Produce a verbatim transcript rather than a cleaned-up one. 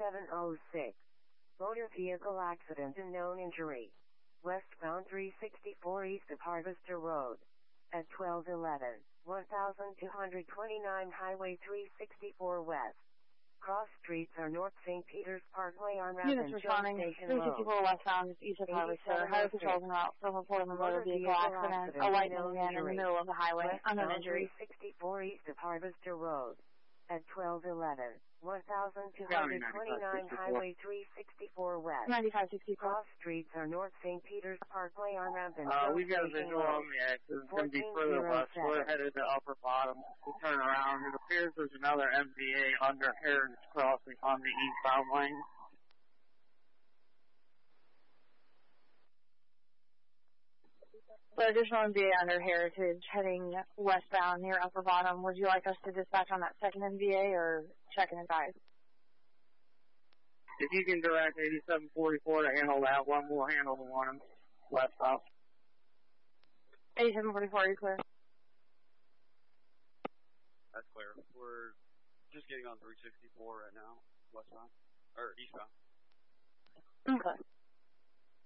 seven oh six. Motor vehicle accident and known injury. Westbound three sixty-four east of Harvester Road. At twelve eleven, twelve twenty-nine Highway three sixty-four West. Cross streets are North Saint Peter's Parkway on Ramp and Shell Station three sixty-four Road. westbound east of Harvester. Highway patrols en route for reporting a motor vehicle accident. A white minivan in the middle of the highway. Unknown injury. three sixty-four east of Harvester Road. At twelve eleven, twelve twenty-nine Highway three sixty-four West. ninety-five sixty-four. Cross streets are North Saint Peter's Parkway on Ramp and Uh, Shell we got a Station visual on Road. the exit. It's going to be further west. We're headed to Upper Bottom. We'll turn around. It appears there's another M V A under Heritage Crossing on the eastbound lane. So additional M V A under Heritage heading westbound near Upper Bottom. Would you like us to dispatch on that second M V A or check and advise? If you can direct eighty-seven forty-four to handle that one, we'll handle the one westbound. eighty-seven forty-four, are you clear? That's clear. We're just getting on three sixty-four right now, westbound, or eastbound. Okay.